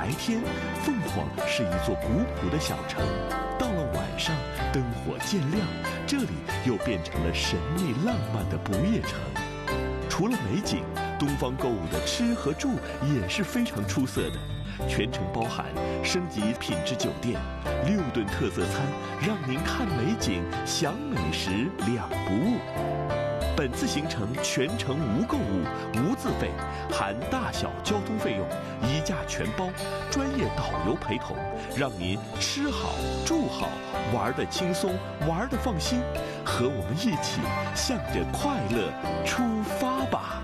白天，凤凰是一座古朴的小城，到了晚上，灯火渐亮，这里又变成了神秘浪漫的不夜城。除了美景，东方购物的吃和住也是非常出色的。全程包含升级品质酒店，6顿特色餐，让您看美景、享美食两不误。本次行程全程无购物、无自费，含大小交通费用，1价全包，专业导游陪同，让您吃好、住好，玩得轻松，玩得放心。和我们一起向着快乐出发吧！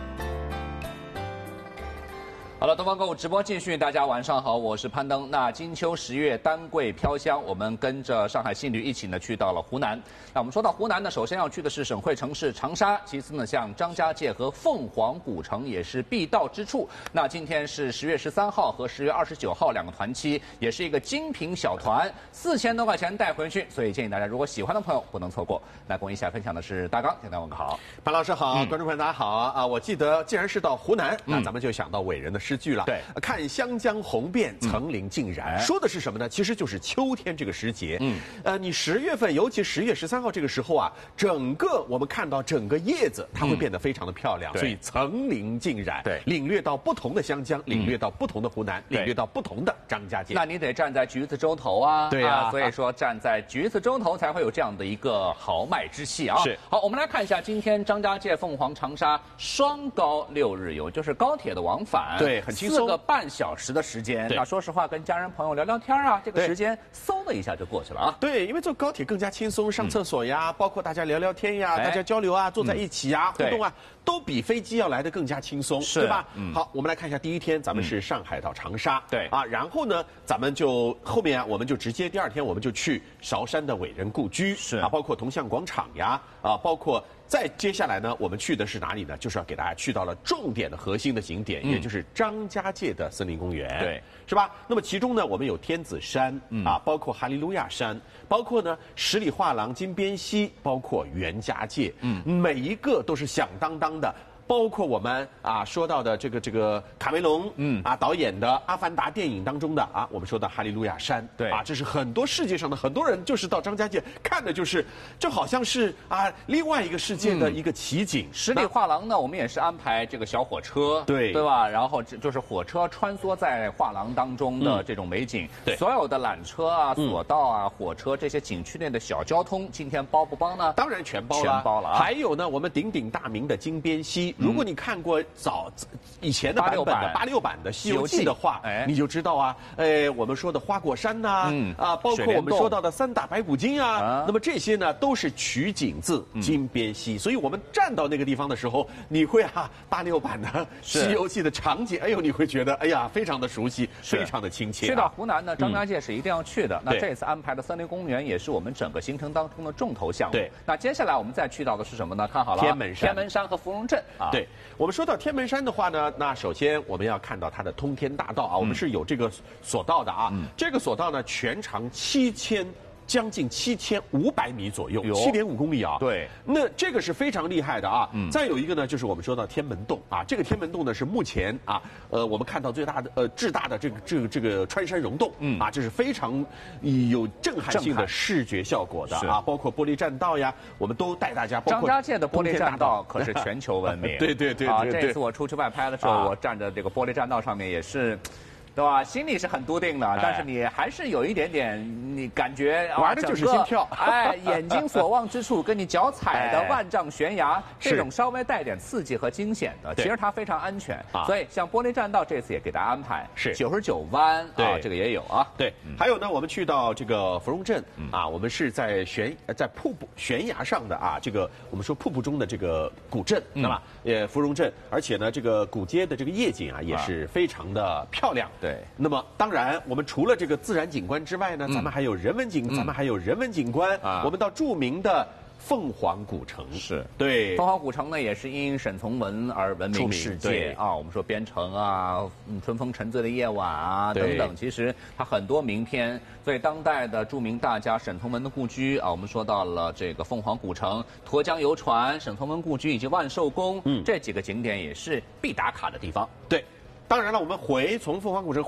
好了，东方购物直播继续，大家晚上好，我是潘登。那金秋10月，丹桂飘香，我们跟着上海信旅一起呢去到了湖南。那我们说到湖南呢，首先要去的是省会城市长沙，其次呢像张家界和凤凰古城也是必到之处。那今天是10月13号和10月29号2个团期，也是一个精品小团，4000多块钱带回去，所以建议大家如果喜欢的朋友不能错过。那跟我一起来分享的是大刚，简单问个好。 潘老师好，观众朋友大家好啊！我记得既然是到湖南，那咱们就想到伟人的诗句了。 对， 看湘江红遍，层林尽染，说的是什么呢？其实就是秋天这个时节。你10月份，尤其10月13号这个时候啊，我们看到整个叶子它会变得非常的漂亮，所以层林尽染。 对， 领略到不同的湘江，领略到不同的湖南，领略到不同的张家界。 那你得站在橘子洲头啊， 对呀， 所以说站在橘子洲头才会有这样的一个豪迈之气啊。 是。 好，我们来看一下今天张家界、凤凰、长沙双高6日游，就是高铁的往返， 对，很轻松。4 个半小时的时间，那说实话，跟家人朋友聊聊天啊，这个时间嗖的一下就过去了啊。 对，因为坐高铁更加轻松，上厕所呀，包括大家聊聊天呀，大家交流啊，坐在一起呀，互动啊，都比飞机要来得更加轻松，对吧？好，我们来看一下第一天，咱们是上海到长沙， 对啊，然后呢，咱们就后面啊，我们就直接第2天我们就去韶山的伟人故居， 是啊，包括铜像广场呀，啊，包括。再接下来呢，我们去的是哪里呢？就是要给大家去到了重点的核心的景点，也就是张家界的森林公园， 对， 是吧？那么其中呢，我们有天子山啊，包括哈利路亚山，包括呢十里画廊、金边溪，包括袁家界，每一个都是响当当的。包括我们啊说到的这个卡梅隆导演的《阿凡达》电影当中的啊，我们说的哈利路亚山， 对啊，这是很多世界上的很多人就是到张家界看的就好像是啊另外一个世界的一个奇景。 十里画廊呢，我们也是安排这个小火车，对吧？然后就是火车穿梭在画廊当中的这种美景， 对， 所有的缆车啊、索道啊、火车这些景区内的小交通，今天包不包呢？ 当然全包了， 全包了啊！ 还有呢，我们鼎鼎大名的金边溪。如果你看过以前的版本的86版的《西游记》的话，你就知道啊，我们说的花果山呐，包括我们说到的3打白骨精啊，那么这些呢都是取景自金边溪，所以我们站到那个地方的时候，你会86版的《西游记》的场景，哎呦，你会觉得哎呀，非常的熟悉，非常的亲切。 去到湖南呢，张家界是一定要去的。那这次安排的森林公园也是我们整个行程当中的重头项目。 对， 那接下来我们再去到的是什么呢？看好了，天门山和芙蓉镇啊。 对，我们说到天门山的话呢，那首先我们要看到它的通天大道啊，我们是有这个索道的啊，这个索道呢全长将近7500米左右，7.5公里啊。 对， 那这个是非常厉害的啊。再有一个呢，就是我们说到天门洞啊，这个天门洞呢是目前啊，我们看到最大的至大的这个穿山溶洞啊，这是非常有震撼性的视觉效果的啊，包括玻璃栈道呀，我们都带大家。 张家界的玻璃栈道可是全球闻名。 对啊，这次我出去外拍的时候，我站在这个玻璃栈道上面也是。对吧？心里是很笃定的，但是你还是有一点点，你感觉玩的就是心跳， 眼睛所望之处跟你脚踩的万丈悬崖，这种稍微带点刺激和惊险的，其实它非常安全。所以像玻璃栈道这次也给大家安排是99弯啊，这个也有啊。 对，还有呢，我们去到这个芙蓉镇啊，我们是在瀑布悬崖上的啊，这个我们说瀑布中的这个古镇，对吧？芙蓉镇，而且呢，这个古街的这个夜景啊，也是非常的漂亮。 对， 那么当然，我们除了这个自然景观之外呢，咱们还有人文景观啊。我们到著名的凤凰古城， 是对。 凤凰古城呢，也是因沈从文而闻名世界啊。我们说边城啊，春风沉醉的夜晚啊等等，其实它很多名篇。所以当代的著名大家沈从文的故居啊，我们说到了这个凤凰古城、沱江游船、沈从文故居以及万寿宫，这几个景点也是必打卡的地方。 对。当然了，我们从凤凰古城